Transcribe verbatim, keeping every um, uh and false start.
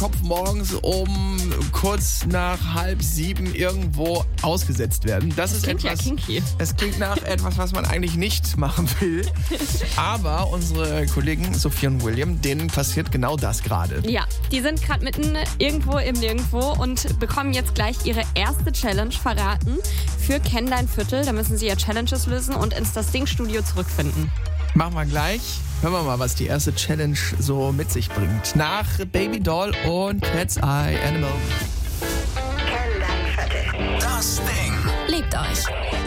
Kopf morgens um kurz nach halb sieben irgendwo ausgesetzt werden. Das, Das ist klingt ja etwas, kinky. Es klingt nach etwas, was man eigentlich nicht machen will. Aber unsere Kollegen Sophie und William, denen passiert genau das gerade. Ja, die sind gerade mitten irgendwo im Nirgendwo und bekommen jetzt gleich ihre erste Challenge verraten für Kenn dein Viertel. Da müssen sie ja Challenges lösen und ins Das Ding-Studio zurückfinden. Machen wir gleich. Hören wir mal, was die erste Challenge so mit sich bringt. Nach Baby Doll und Cat's Eye Animal. Kenn dein Viertel. Das Ding. Liebt euch.